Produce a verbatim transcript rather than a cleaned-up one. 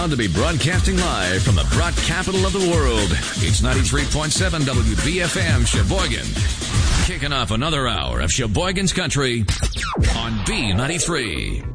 proud to be broadcasting live from the Brock capital of the world. It's ninety-three point seven W B F M Sheboygan. Kicking off another hour of Sheboygan's Country on B ninety-three.